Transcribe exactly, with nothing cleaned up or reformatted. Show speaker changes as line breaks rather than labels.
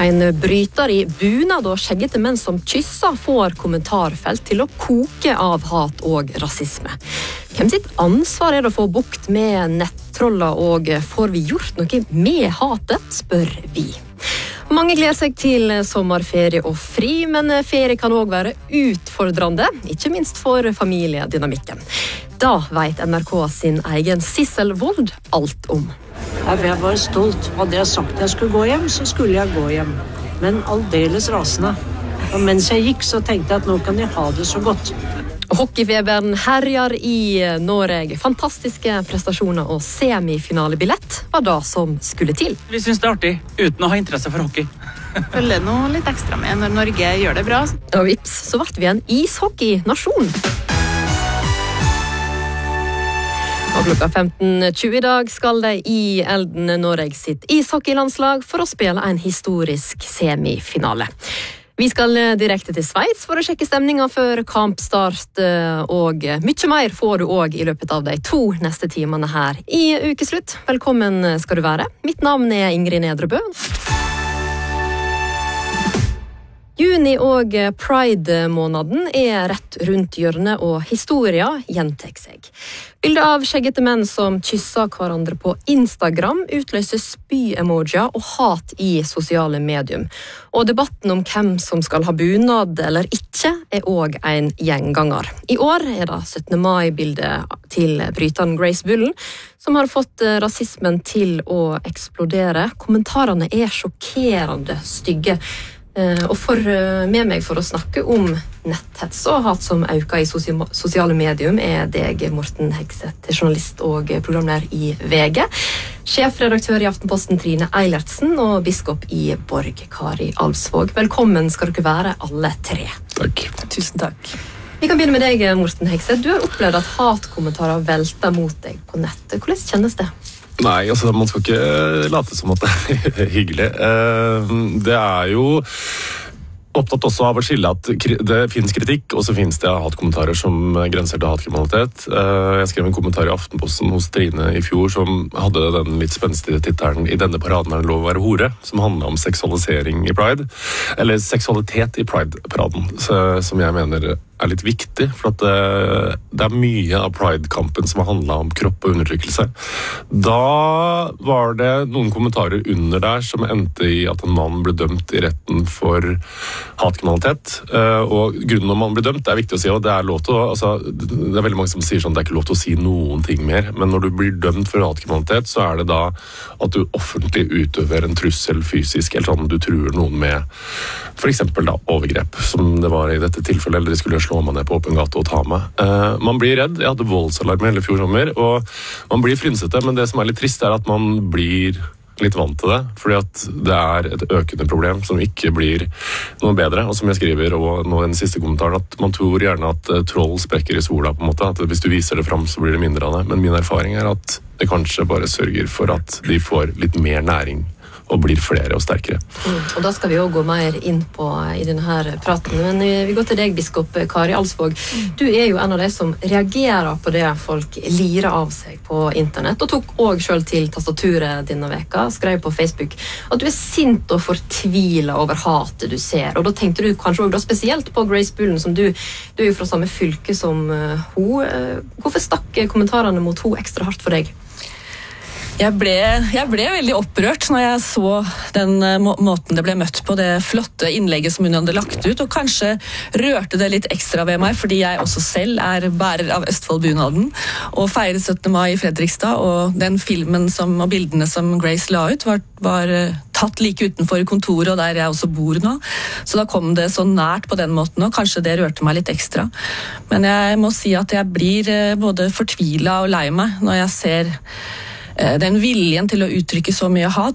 En bryter i bunad og skjeggete menn som kysser får kommentarfelt til å koke av hat og rasisme. Hvem sitt ansvar er det å få bukt med nettroller, og får vi gjort noe med hatet, spør vi. Mange gleder seg til sommerferie og fri, men ferie kan også være utfordrende, ikke minst for familiedynamikken. Da vet N R K sin egen Sissel Wold alt om.
Jeg var stolt. Hadde jeg sagt jeg skulle gå hjem, så skulle jeg gå hjem. Men aldeles rasende. Og mens jeg gikk, så tenkte jeg at nå kan jeg ha det så godt.
Hockeyfeberen herjer i Norge. Fantastiske prestasjoner og semifinalebillett var det som skulle til.
Vi synes det er artig, uten å ha interesse for hockey.
Følger noe litt ekstra med når Norge gjør det bra.
Og vips, så ble vi en ishockey-nasjon. Og klokka femten tjue i dag skal de i elden Norge sitt ishockeylandslag for å spille en historisk semifinale. Vi skal direkte til Sveits for å sjekke stemningen før kampstart, og mye mer får du også i løpet av de to neste timene her i Ukeslutt. Velkommen skal du være. Mitt navn er Ingrid Nedrebø. Juni og Pride-måneden er rett rundt hjørnet, og historien gjentar seg. Bilder av skjeggete menn som kysser hverandre på Instagram utløser spy-emojier og hat i sosiale medium. Og debatten om hvem som skal ha bunad eller ikke er også en gjenganger. I år er det syttende mai-bildet til bryteren Grace Bullen som har fått rasismen til å eksplodere. Kommentarene er sjokkerende stygge. Og for, med meg for å snakke om netthets og hat som øker i sosiale medium er deg, Morten Hegseth, journalist og programleder i V G, sjefredaktør i Aftenposten Trine Eilertsen og biskop i Borg, Kari Alvsvåg. Velkommen skal dere være alle tre.
Takk.
Tusen takk.
Vi kan begynne med deg, Morten Hegseth. Du har opplevd at hatkommentarer velter mot deg på nettet. Hvordan kjennes det?
Nei, altså man skal ikke late som at det er hyggelig. Det er jo opptatt også av å skille at det finnes kritikk, og så finnes det hatkommentarer som grenser til hatkriminalitet. Jeg skrev en kommentar i Aftenposten hos Trine i fjor som hadde den litt spenstige tittelen «I denne paraden er det lov å være hore», som handler om seksualisering i Pride, eller seksualitet i Pride-paraden, som jeg mener er litt viktig, for at det, det er mye av Pride-kampen som har handlet om kropp og undertrykkelse. Da var det noen kommentarer under der som endte i at en mann ble dømt i retten for hatkriminalitet, og grunnen om man blir dømt, det er viktig å si, og det er lov til å, altså, det er veldig mange som sier sånn, det er ikke lov til å si noen ting mer, men når du blir dømt for hatkriminalitet, så er det da at du offentlig utøver en trussel fysisk, eller sånn, du truer noen med for eksempel da overgrep, som det var i dette tilfellet, eller de skulle slå meg ned på åpen gate og ta meg. Uh, man blir redd, jeg hadde voldsalarm hele fjor sommer, og man blir frynsete, men det som er litt trist er at man blir litt vant til det, fordi at det er et økende problem som ikke blir noe bedre, og som jeg skriver, og nå den siste kommentaren, at man tror gjerne at uh, troll sprekker i sola på en måte, at hvis du viser det frem så blir det mindre av det, men min erfaring er at det kanskje bare sørger for at de får litt mer næring og blir flere og sterkere.
Mm, og da skal vi også gå mer inn på i denne her praten, men vi går til deg, biskop Kari Alvsvåg. Du er jo en av de som reagerer på det folk lirer av seg på internett, og tok også selv til tastaturet denne veka, skrev på Facebook at du er sint og fortvilet over hatet du ser, og da tenkte du kanskje også da spesielt på Grace Bullen, som du, du er jo fra samme fylke som uh, hun. Hvorfor stakk kommentarene mot hun ekstra hardt for deg?
Jeg ble, jeg ble veldig opprørt når jeg så den må- måten det ble møtt på, det flotte innlegget som hun hadde lagt ut, og kanskje rørte det litt ekstra ved meg, fordi jeg også selv er bærer av Østfold-bunaden, og feiret syttende mai i Fredrikstad, og den filmen som, og bildene som Grace la ut var, var tatt like utenfor kontoret, og der jeg også bor nå, så da kom det så nært på den måten, og kanskje det rørte meg litt ekstra. Men jeg må si at jeg blir både fortvilet og lei meg når jeg ser den viljen til å uttrykke så mye hat,